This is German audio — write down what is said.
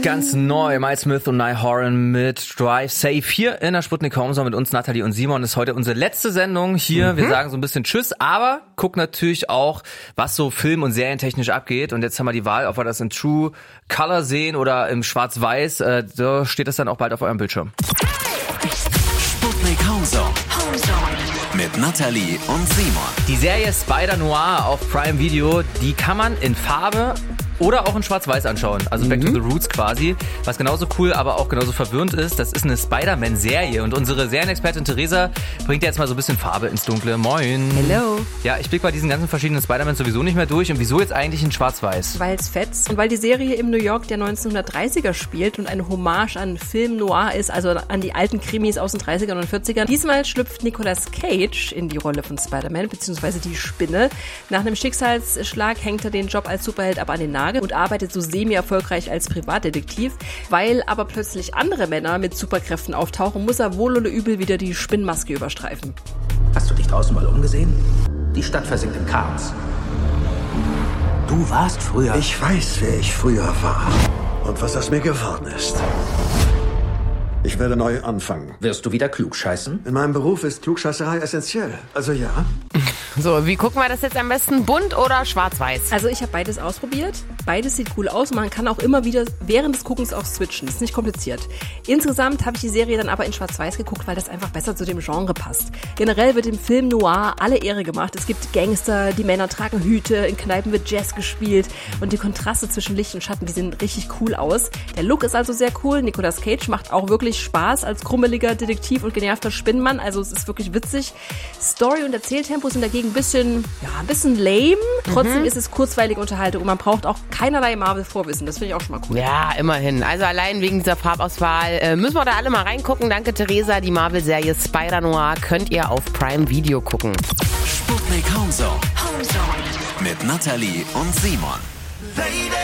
Ganz neu, Miles Smith und Niall Horan mit Drive Safe hier in der Sputnik Homezone mit uns, Nathalie und Simon. Ist heute unsere letzte Sendung hier. Wir sagen so ein bisschen Tschüss, aber gucken natürlich auch, was so film- und serientechnisch abgeht. Und jetzt haben wir die Wahl, ob wir das in True Color sehen oder im Schwarz-Weiß. Da steht das dann auch bald auf eurem Bildschirm. Sputnik Homezone mit Nathalie und Simon. Die Serie Spider-Noir auf Prime Video, die kann man in Farbe oder auch in Schwarz-Weiß anschauen, also Back to the Roots quasi. Was genauso cool, aber auch genauso verwirrend ist, das ist eine Spider-Man-Serie und unsere Serienexpertin Theresa bringt jetzt mal so ein bisschen Farbe ins Dunkle. Moin. Hello. Ja, ich blick bei diesen ganzen verschiedenen Spider-Man sowieso nicht mehr durch. Und wieso jetzt eigentlich in Schwarz-Weiß? Weil es fetzt und weil die Serie im New York der 1930er spielt und eine Hommage an Film Noir ist, also an die alten Krimis aus den 30ern und 40ern. Diesmal schlüpft Nicolas Cage in die Rolle von Spider-Man, beziehungsweise die Spinne. Nach einem Schicksalsschlag hängt er den Job als Superheld aber an den Nagel und arbeitet so semi-erfolgreich als Privatdetektiv. Weil aber plötzlich andere Männer mit Superkräften auftauchen, muss er wohl oder übel wieder die Spinnmaske überstreifen. Hast du dich draußen mal umgesehen? Die Stadt versinkt im Chaos. Du warst früher... Ich weiß, wer ich früher war und was aus mir geworden ist. Ich werde neu anfangen. Wirst du wieder klugscheißen? In meinem Beruf ist Klugscheißerei essentiell. Also ja. So, wie gucken wir das jetzt am besten? Bunt oder schwarz-weiß? Also ich habe beides ausprobiert. Beides sieht cool aus. Man kann auch immer wieder während des Guckens auch switchen. Das ist nicht kompliziert. Insgesamt habe ich die Serie dann aber in Schwarz-Weiß geguckt, weil das einfach besser zu dem Genre passt. Generell wird dem Film Noir alle Ehre gemacht. Es gibt Gangster, die Männer tragen Hüte, in Kneipen wird Jazz gespielt und die Kontraste zwischen Licht und Schatten, die sehen richtig cool aus. Der Look ist also sehr cool. Nicolas Cage macht auch wirklich Spaß als krummeliger Detektiv und genervter Spinnenmann. Also es ist wirklich witzig. Story und Erzähltempo sind dagegen ein bisschen lame. Trotzdem ist es kurzweilige Unterhaltung und man braucht auch keinerlei Marvel-Vorwissen. Das finde ich auch schon mal cool. Ja, immerhin. Also allein wegen dieser Farbauswahl müssen wir da alle mal reingucken. Danke, Theresa. Die Marvel-Serie Spider-Noir könnt ihr auf Prime Video gucken. Sputnik Homezone mit Nathalie und Simon. Baby.